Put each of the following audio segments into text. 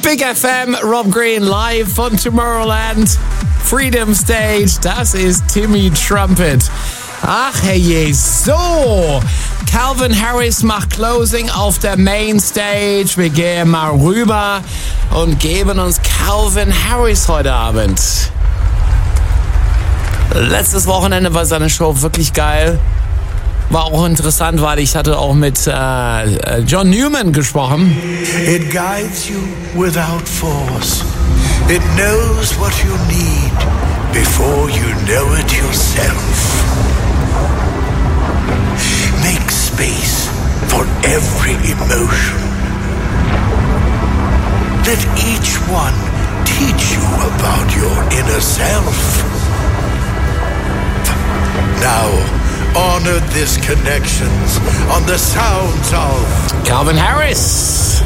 Big FM, Rob Green live von Tomorrowland, Freedom Stage, das ist Timmy Trumpet. Ach herrje, so, Calvin Harris macht Closing auf der Main Stage. Wir gehen mal rüber und geben uns Calvin Harris heute Abend. Letztes Wochenende war seine Show wirklich geil. War auch interessant, weil ich hatte auch mit John Newman gesprochen. It guides you without force. It knows what you need before you know it yourself. Make space for every emotion. Let each one teach you about your inner self. Now, honor these connections on the sounds of Calvin Harris.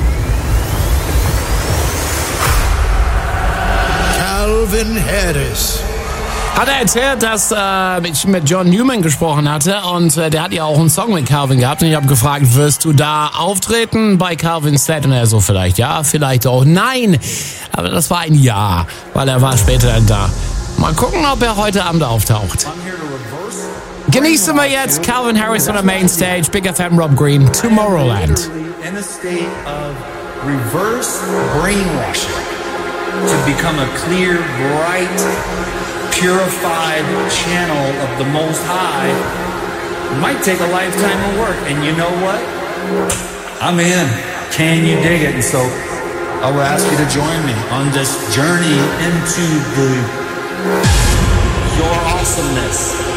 Calvin Harris. Hat er erzählt, dass ich mit John Newman gesprochen hatte und der hat ja auch einen Song mit Calvin gehabt und ich habe gefragt, wirst du da auftreten bei Calvin's Set? Und er so, vielleicht ja, vielleicht auch nein. Aber das war ein Ja, weil er war später dann da. Mal gucken, ob er heute Abend auftaucht. Genießen wir jetzt Calvin Harris on the main stage, Big FM, Rob Green, Tomorrowland. In a state of reverse brainwashing to become a clear, bright, purified channel of the Most High might take a lifetime of work. And you know what? I'm in. Can you dig it? And so I would ask you to join me on this journey into your awesomeness.